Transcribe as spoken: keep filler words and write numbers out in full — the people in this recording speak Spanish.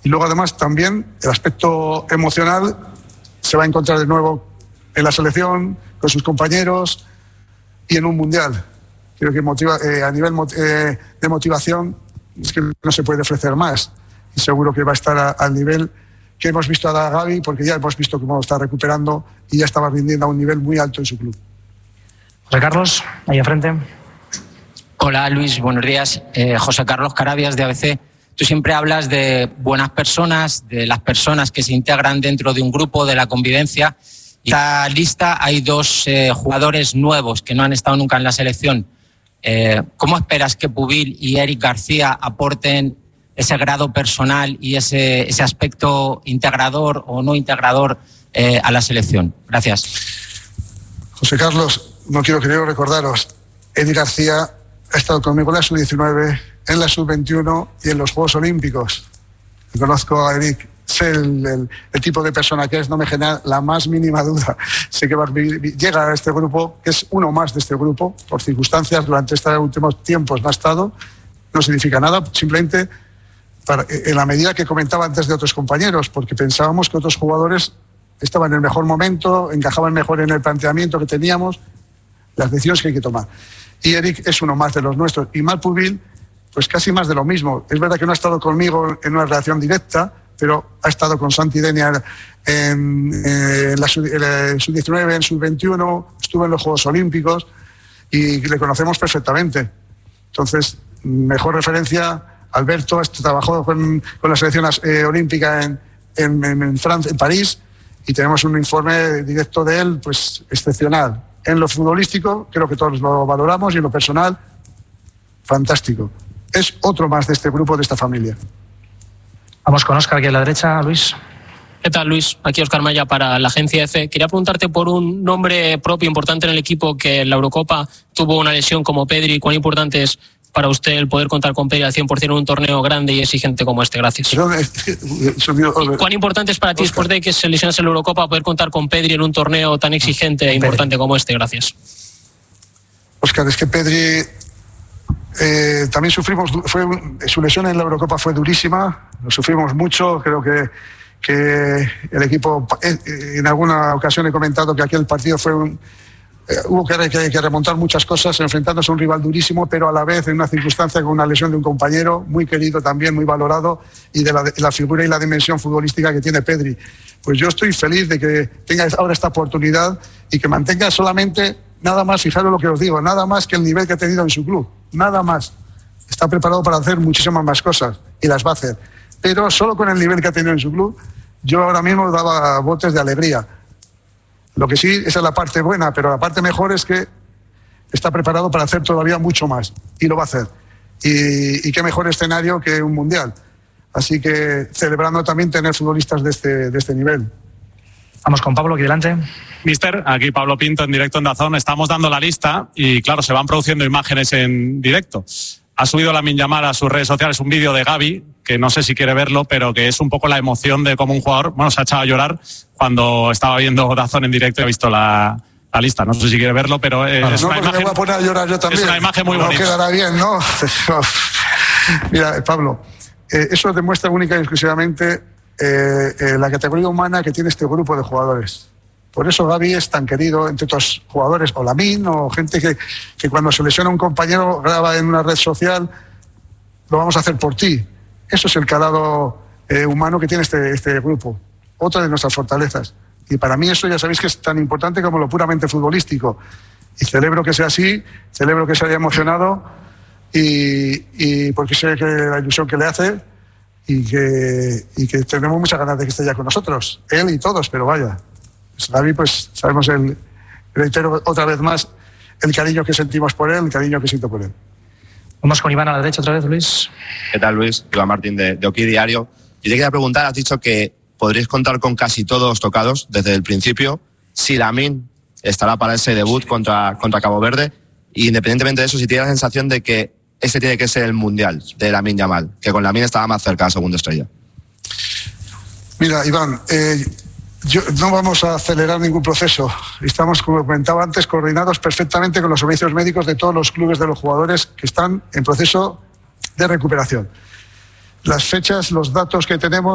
Y luego además también el aspecto emocional se va a encontrar de nuevo en la selección, con sus compañeros y en un mundial. Creo que motiva, eh, a nivel eh, de motivación es que no se puede ofrecer más. Y seguro que va a estar a, al nivel que hemos visto a Gavi, porque ya hemos visto cómo está recuperando y ya estaba rindiendo a un nivel muy alto en su club. José Carlos, ahí enfrente. Hola Luis, buenos días. Eh, José Carlos Carabias de A B C. Tú siempre hablas de buenas personas, de las personas que se integran dentro de un grupo, de la convivencia. Y en esta lista hay dos eh, jugadores nuevos que no han estado nunca en la selección. Eh, ¿Cómo esperas que Pubil y Eric García aporten ese grado personal y ese, ese aspecto integrador o no integrador eh, a la selección? Gracias. José Carlos, no quiero que yo recordaros, Eric García ha estado conmigo en la sub diecinueve, en la sub veintiuno y en los Juegos Olímpicos. Conozco a Eric, sé el, el, el tipo de persona que es, no me genera la más mínima duda. Sé que va a vivir, llega a este grupo, que es uno más de este grupo, por circunstancias, durante estos últimos tiempos no ha estado, no significa nada, simplemente para, en la medida que comentaba antes de otros compañeros, porque pensábamos que otros jugadores estaban en el mejor momento, encajaban mejor en el planteamiento que teníamos, las decisiones que hay que tomar. Y Eric es uno más de los nuestros. Y Marc Pubil, pues casi más de lo mismo. Es verdad que no ha estado conmigo en una relación directa, pero ha estado con Santi Denia en, en la sub diecinueve, en sub veintiuno, estuvo en los Juegos Olímpicos y le conocemos perfectamente. Entonces, mejor referencia, Alberto trabajó con, con la selección eh, olímpica en, en, en, Francia, en París, y tenemos un informe directo de él, pues excepcional. En lo futbolístico, creo que todos lo valoramos, y en lo personal, fantástico. Es otro más de este grupo, de esta familia. Vamos con Óscar, aquí a la derecha, Luis. ¿Qué tal, Luis? Aquí Óscar Maya para la agencia EFE. Quería preguntarte por un nombre propio importante en el equipo que en la Eurocopa tuvo una lesión como Pedri. ¿Cuán importante es para usted el poder contar con Pedri al cien por ciento en un torneo grande y exigente como este? Gracias. Perdón, es que, ¿Y cuán importante es para ti, Óscar, después de que se lesionase en la Eurocopa, poder contar con Pedri en un torneo tan exigente e importante como este? Gracias. Óscar, es que Pedri eh, también sufrimos, fue, su lesión en la Eurocopa fue durísima, lo sufrimos mucho. Creo que, que el equipo, en alguna ocasión he comentado que aquel partido fue un... Eh, hubo que, que, que remontar muchas cosas, enfrentándose a un rival durísimo, pero a la vez en una circunstancia con una lesión de un compañero muy querido también, muy valorado, y de la, de la figura y la dimensión futbolística que tiene Pedri. Pues yo estoy feliz de que tenga ahora esta oportunidad y que mantenga solamente, nada más, fijaros lo que os digo, nada más que el nivel que ha tenido en su club, nada más. Está preparado para hacer muchísimas más cosas y las va a hacer, pero solo con el nivel que ha tenido en su club, yo ahora mismo daba botes de alegría. Lo que sí, esa es la parte buena, pero la parte mejor es que está preparado para hacer todavía mucho más, y lo va a hacer. Y, y qué mejor escenario que un mundial. Así que celebrando también tener futbolistas de este, de este nivel. Vamos con Pablo, aquí delante. Mister, aquí Pablo Pinto en directo en DAZN. Estamos dando la lista y, claro, se van produciendo imágenes en directo. Ha subido Lamine Yamal a sus redes sociales un vídeo de Gavi, que no sé si quiere verlo, pero que es un poco la emoción de cómo un jugador, bueno, se ha echado a llorar cuando estaba viendo DAZN en directo y ha visto la, la lista. No sé si quiere verlo, pero eh, no, es, no, una imagen, me voy a poner a llorar yo también. Es una imagen muy no bonita. No quedará bien, ¿no? Mira, Pablo, eh, eso demuestra única y exclusivamente eh, eh, la categoría humana que tiene este grupo de jugadores. Por eso Gavi es tan querido entre otros jugadores, o Lamine, o gente que, que cuando se lesiona un compañero graba en una red social: lo vamos a hacer por ti. Eso es el calado eh, humano que tiene este, este grupo. Otra de nuestras fortalezas. Y para mí eso ya sabéis que es tan importante como lo puramente futbolístico. Y celebro que sea así, celebro que se haya emocionado, y, y porque sé que la ilusión que le hace, y que, y que tenemos muchas ganas de que esté ya con nosotros. Él y todos, pero vaya. Pues Gavi, pues sabemos, el, reitero otra vez más, el cariño que sentimos por él, el cariño que siento por él. Vamos con Iván a la derecha otra vez, Luis. ¿Qué tal, Luis? Iván Martín de, de Oki Diario. Y te quería preguntar, has dicho que podréis contar con casi todos tocados desde el principio. Si Lamine estará para ese debut contra, contra Cabo Verde, y independientemente de eso, si tienes la sensación de que ese tiene que ser el mundial de Lamine Yamal, que con Lamine estaba más cerca a segunda estrella. Mira, Iván, eh, yo, no vamos a acelerar ningún proceso. Estamos, como comentaba antes, coordinados perfectamente con los servicios médicos de todos los clubes de los jugadores que están en proceso de recuperación. Las fechas, los datos que tenemos